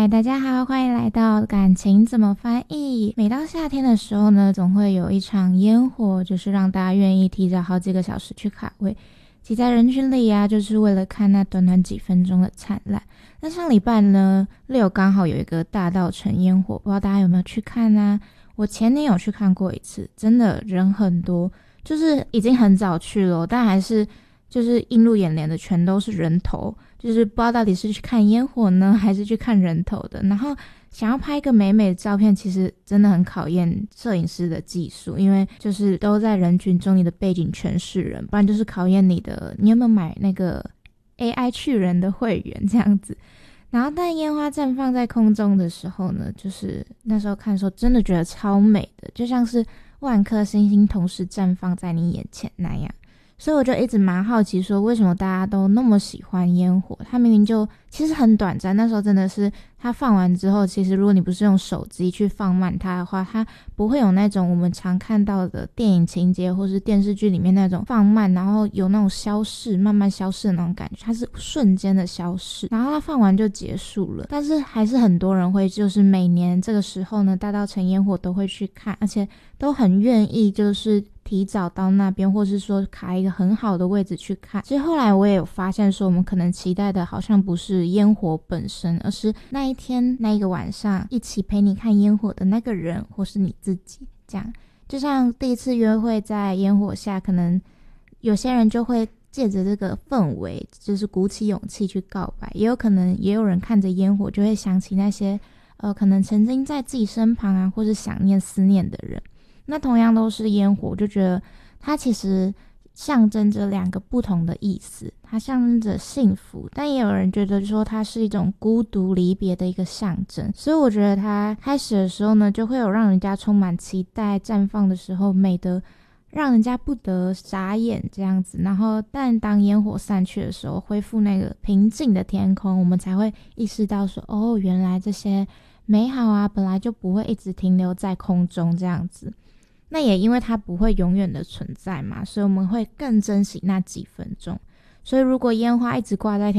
大家好，欢迎来到感情怎么翻译。每到夏天的时候呢，总会有一场烟火，就是让大家愿意提早好几个小时去卡位，挤在人群里啊，就是为了看那短短几分钟的灿烂。那上礼拜呢，6刚好有一个大稻埕烟火，不知道大家有没有去看啊？我前年有去看过一次，真的人很多，就是已经很早去了，但还是就是映入眼帘的全都是人头，就是不知道到底是去看烟火呢，还是去看人头的。然后想要拍一个美美的照片，其实真的很考验摄影师的技术，因为就是都在人群中，你的背景全是人，不然就是考验你有没有买那个 AI 去人的会员这样子。然后但烟花绽放在空中的时候呢，就是那时候看的时候真的觉得超美的，就像是万颗星星同时绽放在你眼前那样。所以我就一直蛮好奇说，为什么大家都那么喜欢烟火？它明明就其实很短暂，那时候真的是它放完之后，其实如果你不是用手机去放慢它的话，它不会有那种我们常看到的电影情节或是电视剧里面那种放慢，然后有那种消逝慢慢消逝的那种感觉，它是瞬间的消逝，然后它放完就结束了。但是还是很多人会就是每年这个时候呢，大稻埕烟火都会去看，而且都很愿意就是提早到那边，或是说卡一个很好的位置去看。其实后来我也有发现说，我们可能期待的好像不是烟火本身，而是那一天那一个晚上一起陪你看烟火的那个人，或是你自己。这样就像第一次约会在烟火下，可能有些人就会借着这个氛围就是鼓起勇气去告白，也有可能也有人看着烟火就会想起那些可能曾经在自己身旁啊，或是想念思念的人。那同样都是烟火，我就觉得它其实象征着两个不同的意思，它象征着幸福，但也有人觉得说它是一种孤独离别的一个象征。所以我觉得它开始的时候呢，就会有让人家充满期待，绽放的时候美得让人家不得眨眼这样子。然后但当烟火散去的时候，恢复那个平静的天空，我们才会意识到说，哦，原来这些美好啊本来就不会一直停留在空中这样子。那也因为它不会永远的存在嘛，所以我们会更珍惜那几分钟。所以如果烟花一直挂在天